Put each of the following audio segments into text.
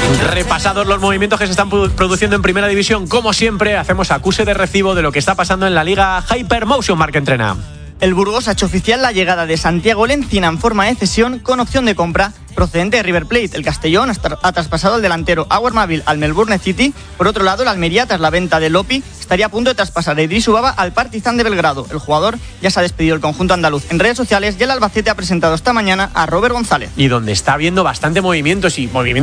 Repasados los movimientos que se están produciendo en Primera División, como siempre, hacemos acuse de recibo de lo que está pasando en la Liga Hypermotion Marca Entrena. El Burgos ha hecho oficial la llegada de Santiago Lencina en forma de cesión con opción de compra procedente de River Plate. El Castellón ha traspasado al delantero Auer Mavil al Melbourne City. Por otro lado, el Almería, tras la venta de Lopi, estaría a punto de traspasar a Idris Ubaba al Partizan de Belgrado. El jugador ya se ha despedido del conjunto andaluz en redes sociales y el Albacete ha presentado esta mañana a Robert González. Y donde está habiendo bastante movimientos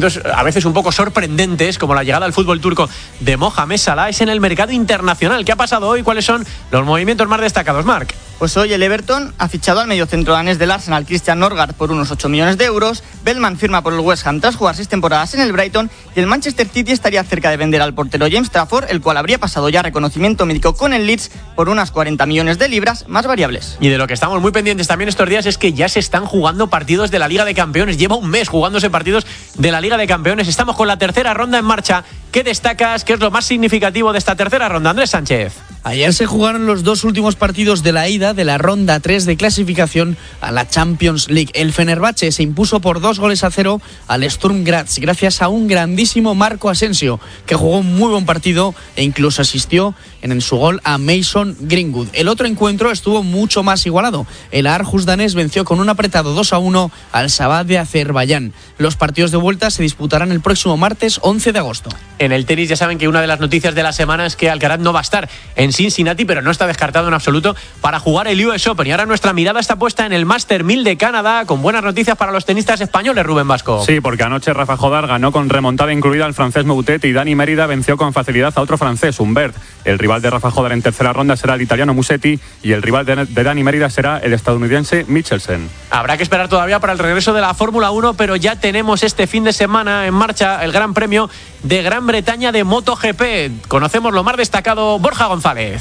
a veces un poco sorprendentes, como la llegada al fútbol turco de Mohamed Salah, es en el mercado internacional. ¿Qué ha pasado hoy? ¿Cuáles son los movimientos más destacados, Marc? Pues hoy el Everton ha fichado al mediocentro danés del Arsenal, Christian Norgard, por unos 8 millones de euros. Bellman firma por el West Ham tras jugar 6 temporadas en el Brighton. Y el Manchester City estaría cerca de vender al portero James Trafford, el cual habría pasado ya reconocimiento médico con el Leeds por unas 40 millones de libras más variables. Y de lo que estamos muy pendientes también estos días es que ya se están jugando partidos de la Liga de Campeones. Lleva un mes jugándose partidos de la Liga de Campeones. Estamos con la tercera ronda en marcha. ¿Qué destacas? ¿Qué es lo más significativo de esta tercera ronda, Andrés Sánchez? Ayer se jugaron los 2 últimos partidos de la ida de la ronda 3 de clasificación a la Champions League. El Fenerbahce se impuso por 2-0 al Sturm Graz gracias a un grandísimo Marco Asensio, que jugó un muy buen partido e incluso asistió en su gol a Mason Greenwood. El otro encuentro estuvo mucho más igualado. El Aarhus danés venció con un apretado 2-1 al Sabah de Azerbaiyán. Los partidos de vuelta se disputarán el próximo martes 11 de agosto. En el tenis ya saben que una de las noticias de la semana es que Alcaraz no va a estar en Cincinnati, pero no está descartado en absoluto para jugar el US Open. Y ahora nuestra mirada está puesta en el Master 1000 de Canadá, con buenas noticias para los tenistas españoles, Rubén Vasco. Sí, porque anoche Rafa Jodar ganó con remontada incluida al francés Moutet y Dani Mérida venció con facilidad a otro francés, Humbert. El rival de Rafa Jodar en tercera ronda será el italiano Musetti y el rival de Dani Mérida será el estadounidense Michelsen. Habrá que esperar todavía para el regreso de la Fórmula 1, pero ya tenemos este fin de semana en marcha el Gran Premio de Gran Bretaña de MotoGP. Conocemos lo más destacado, Borja González.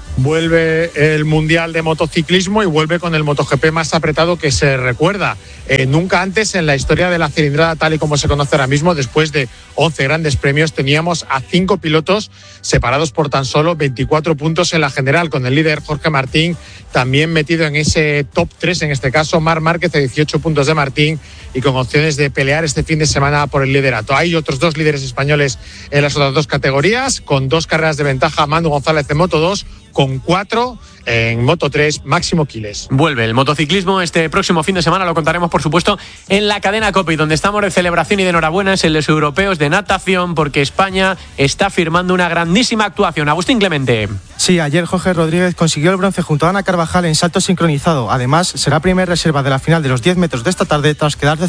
Vuelve el Mundial de Motociclismo y vuelve con el MotoGP más apretado que se recuerda. Nunca antes en la historia de la cilindrada, tal y como se conoce ahora mismo, después de 11 grandes premios, teníamos a 5 pilotos separados por tan solo 24 puntos en la general, con el líder Jorge Martín también metido en ese top 3, en este caso Marc Márquez de 18 puntos de Martín y con opciones de pelear este fin de semana por el liderato. Hay otros 2 líderes españoles en las otras 2 categorías, con 2 carreras de ventaja Manu González en Moto 2, con 4 en Moto 3, Máximo Quiles. Vuelve el motociclismo este próximo fin de semana, lo contaremos por supuesto en la cadena COPE, donde estamos de celebración y de enhorabuena en los europeos de natación, porque España está firmando una grandísima actuación. Agustín Clemente. Sí, ayer Jorge Rodríguez consiguió el bronce junto a Ana Carvajal en salto sincronizado. Además, será primera reserva de la final de los 10 metros de esta tarde tras quedar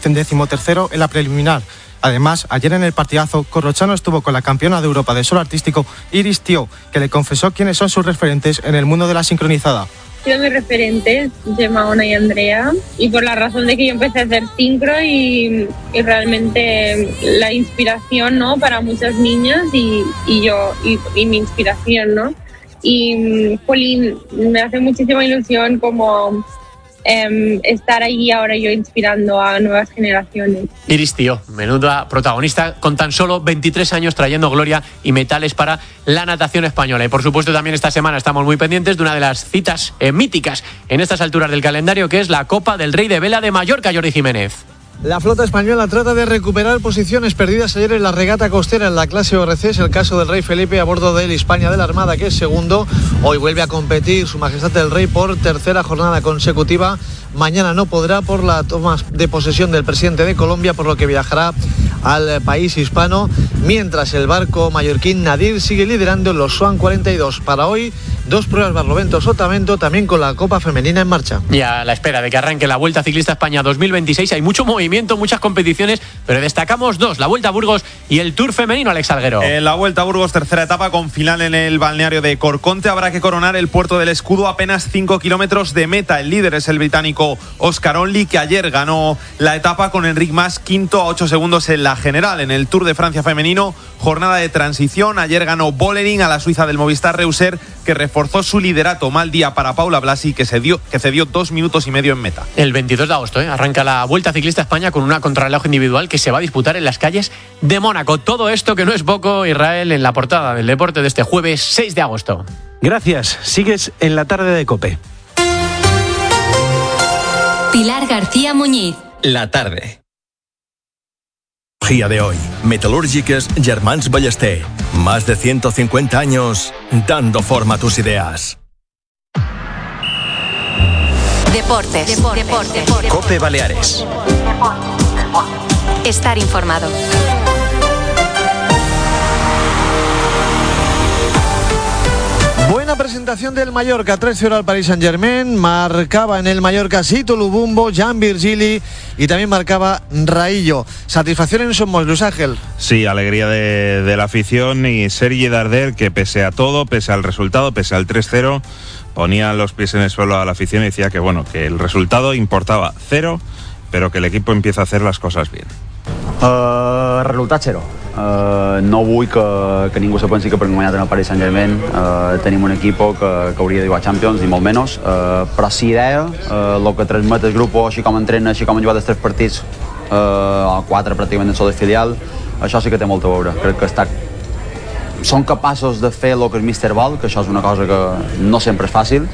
13º en la preliminar. Además, ayer en el partidazo, Corrochano estuvo con la campeona de Europa de solo artístico, Iris Tío, que le confesó quiénes son sus referentes en el mundo de la sincronizada. Yo mis referentes, Gemma, Ona y Andrea, y por la razón de que yo empecé a hacer sincro y realmente la inspiración, ¿no?, para muchas niñas y mi inspiración, ¿no? Y Polín, me hace muchísima ilusión como estar allí ahora yo inspirando a nuevas generaciones. Iris Tío, menuda protagonista, con tan solo 23 años trayendo gloria y metales para la natación española. Y por supuesto también esta semana estamos muy pendientes de una de las citas míticas en estas alturas del calendario, que es la Copa del Rey de Vela de Mallorca, Jordi Jiménez. La flota española trata de recuperar posiciones perdidas ayer en la regata costera en la clase ORC. Es el caso del Rey Felipe a bordo del Hispania de la Armada, que es segundo. Hoy vuelve a competir Su Majestad el Rey por tercera jornada consecutiva. Mañana no podrá por la toma de posesión del presidente de Colombia, por lo que viajará al país hispano, mientras el barco mallorquín Nadir sigue liderando los Swan 42. Para hoy, 2 pruebas Barlovento-Sotavento, también con la Copa Femenina en marcha. Y a la espera de que arranque la Vuelta Ciclista España 2026, hay mucho movimiento, muchas competiciones, pero destacamos 2, la Vuelta a Burgos y el Tour femenino, Alex Salguero. En la Vuelta a Burgos, tercera etapa con final en el balneario de Corconte. Habrá que coronar el Puerto del Escudo, apenas 5 kilómetros de meta. El líder es el británico Oscar Onley, que ayer ganó la etapa con Enric Mas quinto a 8 segundos en la general. En el Tour de Francia femenino, jornada de transición. Ayer ganó Bollering a la suiza del Movistar Reusser, que reforzó su liderato. Mal día para Paula Blasi, que cedió 2 minutos y medio en meta. El 22 de agosto arranca la Vuelta Ciclista España con una contrarreloj individual que se va a disputar en las calles de Mónaco. Todo esto, que no es poco, Israel, en la portada del deporte de este jueves 6 de agosto. Gracias. Sigues en la tarde de COPE. Pilar García Muñiz. La tarde. De hoy, Metalúrgicas Germans Ballester. Más de 150 años dando forma a tus ideas. Deportes. COPE Baleares. Estar informado. Buena presentación del Mallorca, 3-0 al Paris Saint-Germain, marcaba en el Mallorca Sito Lubumbo, Jan Virgili y también marcaba Raillo. Satisfacción en Somos, Luis Ángel. Sí, alegría de la afición y Sergi Darder, que pese a todo, pese al resultado, pese al 3-0, ponía los pies en el suelo a la afición y decía que bueno, que el resultado importaba 0, pero que el equipo empieza a hacer las cosas bien. Resultat 0. No vull que ningú se pensi que per guanyar en el Paris Saint-Germain tenim un equip que hauria de jugar Champions, ni molt menys, però si idea, el que transmet el grup, així com entrena, així com han jugat els 3 partits, o 4 pràcticament en sol filial, això sí que té molt a veure. Crec que són capaços de fer el que el míster vol, que això és una cosa que no sempre és fàcil.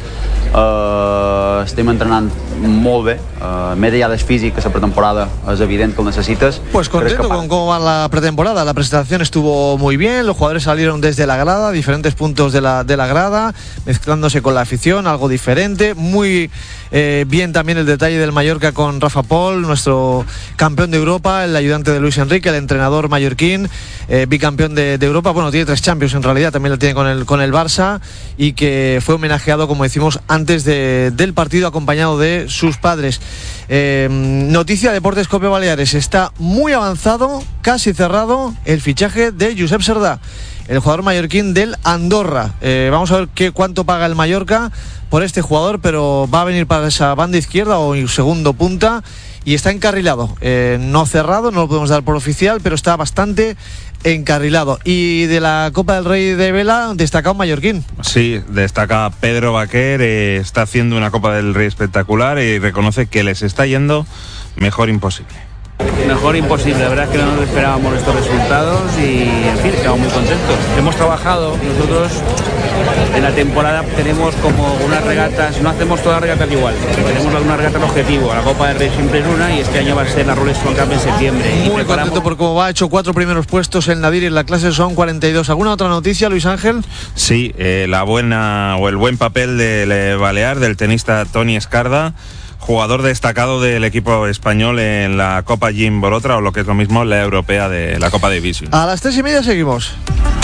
Estem entrenant molt bé, més allá del físic, que la pretemporada es evidente que lo necesitas. Pues contento con cómo va la pretemporada. La presentación estuvo muy bien, los jugadores salieron desde la grada, diferentes puntos de la grada, mezclándose con la afición, algo diferente. Muy bien también el detalle del Mallorca con Rafa Pol, nuestro campeón de Europa, el ayudante de Luis Enrique, el entrenador mallorquín, bicampeón de Europa. Bueno, tiene 3 Champions en realidad, también lo tiene con el Barça, y que fue homenajeado, como decimos, antes del partido, acompañado de sus padres. Noticia: Deportes COPE Baleares, está muy avanzado, casi cerrado el fichaje de Josep Serdà, el jugador mallorquín del Andorra. Vamos a ver cuánto paga el Mallorca por este jugador, pero va a venir para esa banda izquierda o segundo punta, y está encarrilado, no cerrado, no lo podemos dar por oficial, pero está bastante encarrilado. Y de la Copa del Rey de Vela, destaca un mallorquín. Sí, destaca Pedro Baquer, está haciendo una Copa del Rey espectacular y reconoce que les está yendo mejor imposible. Mejor imposible, la verdad es que no nos esperábamos estos resultados y en fin, estamos muy contentos. Hemos trabajado, nosotros en la temporada tenemos como unas regatas, no hacemos todas las regatas igual, tenemos algunas regatas objetivo, la Copa del Rey siempre es una y este año va a ser la Rolex World Cup en septiembre. Muy contento por cómo va, ha hecho 4 primeros puestos en Nadir y en la clase son 42. ¿Alguna otra noticia, Luis Ángel? Sí, el buen papel del Balear, del tenista Toni Escarda, jugador destacado del equipo español en la Copa Jim Borotra, o lo que es lo mismo, la europea de la Copa Davis. A las 3:30 seguimos.